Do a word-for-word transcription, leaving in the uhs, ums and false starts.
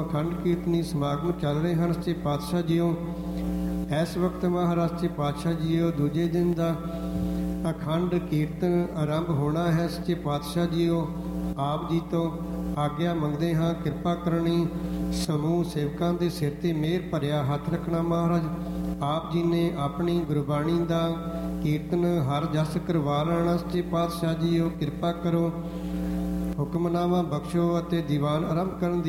ਅਖੰਡ ਕੀਰਤਨੀ ਸਮਾਗਮ ਚੱਲ ਰਹੇ ਹਨ। ਸੱਚੇ ਪਾਤਸ਼ਾਹ ਜੀਓ, ਇਸ ਵਕਤ ਮਹਾਰਾਜ ਸੱਚੇ ਪਾਤਸ਼ਾਹ ਜੀਓ ਦੂਜੇ ਦਿਨ ਦਾ ਅਖੰਡ ਕੀਰਤਨ ਆਰੰਭ ਹੋਣਾ ਹੈ। ਸੱਚੇ ਪਾਤਸ਼ਾਹ ਜੀਓ, ਆਪ ਜੀ ਤੋਂ ਆਗਿਆ ਮੰਗਦੇ ਹਾਂ, ਕਿਰਪਾ ਕਰਨੀ, ਸਮੂਹ ਸੇਵਕਾਂ ਦੇ ਸਿਰ ਤੇ ਮਿਹਰ ਭਰਿਆ ਹੱਥ ਰੱਖਣਾ। ਮਹਾਰਾਜ ਆਪ ਜੀ ਨੇ ਆਪਣੀ ਗੁਰਬਾਣੀ ਦਾ ਕੀਰਤਨ ਹਰ ਜਸ ਕਰਵਾ ਲੈਣਾ। ਸੱਚੇ ਪਾਤਸ਼ਾਹ ਜੀਓ ਕਿਰਪਾ ਕਰੋ, ਹੁਕਮਨਾਮਾ ਬਖਸ਼ੋ ਅਤੇ ਦੀਵਾਨ ਆਰੰਭ ਕਰਨ ਦੀ